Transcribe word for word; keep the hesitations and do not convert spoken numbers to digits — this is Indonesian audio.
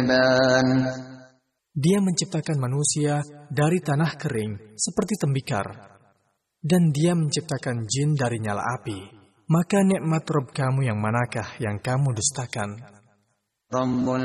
Dia menciptakan manusia dari tanah kering seperti tembikar, dan dia menciptakan jin dari nyala api. Maka nikmat Rabb kamu yang manakah yang kamu dustakan?